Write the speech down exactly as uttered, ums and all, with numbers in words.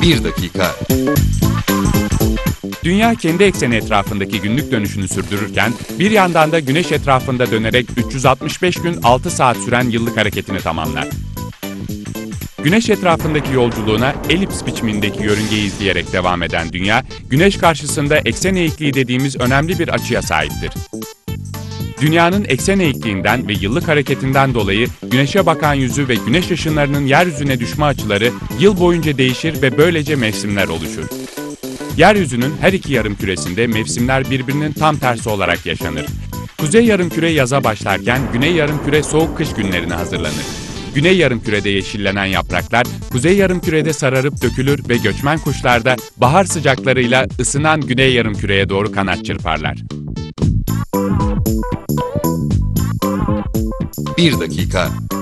Bir dakika. Dünya kendi ekseni etrafındaki günlük dönüşünü sürdürürken, bir yandan da Güneş etrafında dönerek üç yüz altmış beş gün altı saat süren yıllık hareketini tamamlar. Güneş etrafındaki yolculuğuna elips biçimindeki yörüngeyi izleyerek devam eden Dünya, Güneş karşısında eksen eğikliği dediğimiz önemli bir açıya sahiptir. Dünyanın eksen eğikliğinden ve yıllık hareketinden dolayı Güneş'e bakan yüzü ve Güneş ışınlarının yeryüzüne düşme açıları yıl boyunca değişir ve böylece mevsimler oluşur. Yeryüzünün her iki yarımküresinde mevsimler birbirinin tam tersi olarak yaşanır. Kuzey yarımküre yaza başlarken güney yarımküre soğuk kış günlerine hazırlanır. Güney yarımkürede yeşillenen yapraklar, kuzey yarımkürede sararıp dökülür ve göçmen kuşlar da bahar sıcaklarıyla ısınan güney yarımküreye doğru kanat çırparlar. Bir dakika.